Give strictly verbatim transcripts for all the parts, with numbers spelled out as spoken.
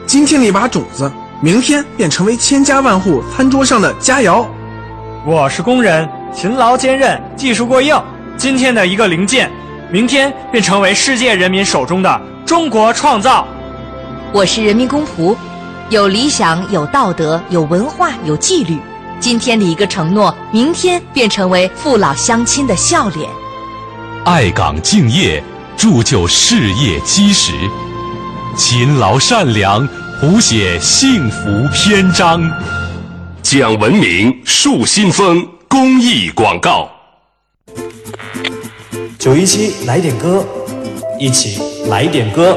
今天的一把种子，明天便成为千家万户餐桌上的佳肴。 我是工人，勤劳坚韧，技术过硬。今天的一个零件，明天便成为世界人民手中的中国创造。 我是人民公仆，有理想，有道德，有文化，有纪律。今天的一个承诺，明天便成为父老乡亲的笑脸。 爱岗敬业，铸就事业基石；勤劳善良，谱写幸福篇章。 讲文明，树新风，公益广告。 九一七来点歌，一起来点歌。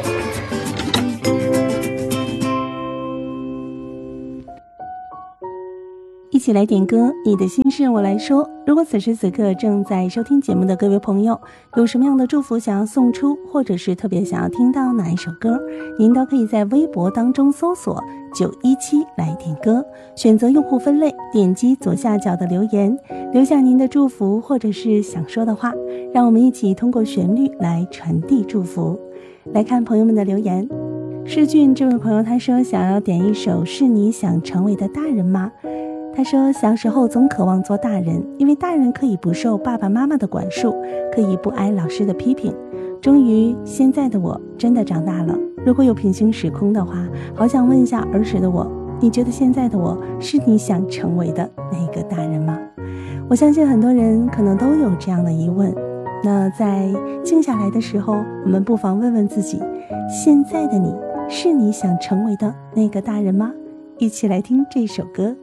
一起来点歌，你的心事我来说。如果此时此刻正在收听节目的各位朋友，有什么样的祝福想要送出，或者是特别想要听到哪一首歌，您都可以在微博当中搜索九一七来点歌，选择用户分类，点击左下角的留言，留下您的祝福或者是想说的话，让我们一起通过旋律来传递祝福。来看朋友们的留言。世俊这位朋友他说想要点一首是你想成为的大人吗？他说小时候总渴望做大人，因为大人可以不受爸爸妈妈的管束，可以不挨老师的批评。终于现在的我真的长大了，如果有平行时空的话，好想问一下儿时的我，你觉得现在的我是你想成为的那个大人吗？我相信很多人可能都有这样的疑问。那在静下来的时候，我们不妨问问自己，现在的你是你想成为的那个大人吗？一起来听这首歌。